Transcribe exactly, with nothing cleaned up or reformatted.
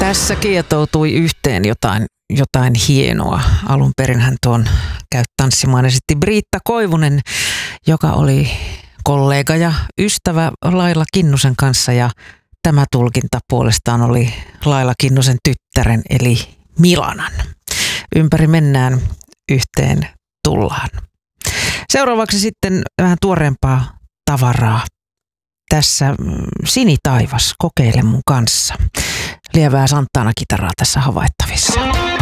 Tässä kietoutui yhteen jotain, jotain hienoa. Alun perin hän tuon käy tanssimaan esitti Briitta Koivunen, joka oli kollega ja ystävä Laila Kinnusen kanssa, ja tämä tulkinta puolestaan oli Laila Kinnusen tyttären eli Milanan. Ympäri mennään, yhteen tullaan. Seuraavaksi sitten vähän tuoreempaa tavaraa. Tässä Sinitaivas, kokeile mun kanssa. Lievää Santana-kitaraa tässä havaittavissa.